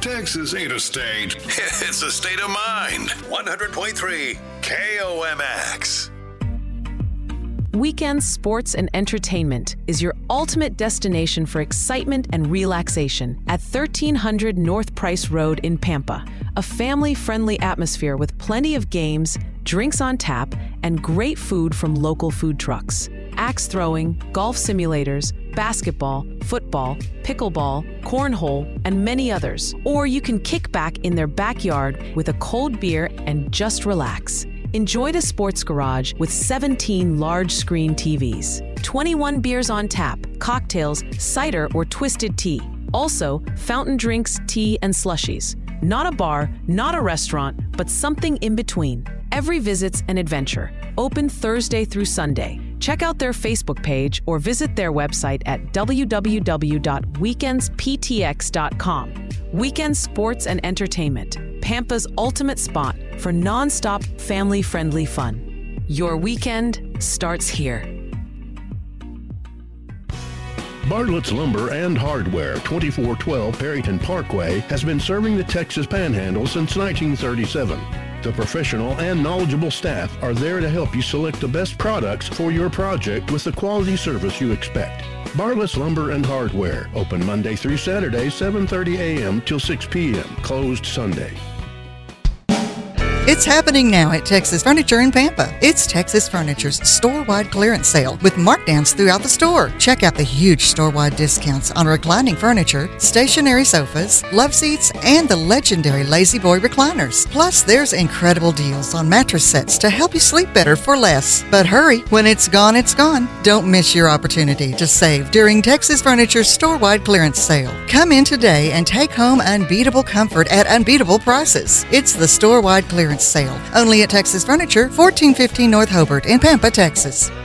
Texas ain't a state. It's a state of mind. 100.3 KOMX. Weekend Sports and Entertainment is your ultimate destination for excitement and relaxation at 1300 North Price Road in Pampa. A family-friendly atmosphere with plenty of games, drinks on tap, and great food from local food trucks. Axe throwing, golf simulators, basketball, football, pickleball, cornhole, and many others. Or you can kick back in their backyard with a cold beer and just relax. Enjoy the Sports Garage with 17 large-screen TVs, 21 beers on tap, cocktails, cider or twisted tea. Also, fountain drinks, tea, and slushies. Not a bar, not a restaurant, but something in between. Every visit's an adventure. Open Thursday through Sunday. Check out their Facebook page or visit their website at www.weekendsptx.com. Weekend Sports and Entertainment, Pampa's ultimate spot for non-stop family-friendly fun. Your weekend starts here. Bartlett's Lumber and Hardware, 2412 Perryton Parkway, has been serving the Texas Panhandle since 1937. The professional and knowledgeable staff are there to help you select the best products for your project with the quality service you expect. Bartlett's Lumber and Hardware, open Monday through Saturday, 7:30 a.m. till 6 p.m., closed Sunday. It's happening now at Texas Furniture in Pampa. It's Texas Furniture's store-wide clearance sale with markdowns throughout the store. Check out the huge store-wide discounts on reclining furniture, stationary sofas, love seats, and the legendary Lazy Boy recliners. Plus, there's incredible deals on mattress sets to help you sleep better for less. But hurry, when it's gone, it's gone. Don't miss your opportunity to save during Texas Furniture's store-wide clearance sale. Come in today and take home unbeatable comfort at unbeatable prices. It's the store-wide clearance sale, only at Texas Furniture, 1415 North Hobart in Pampa, Texas.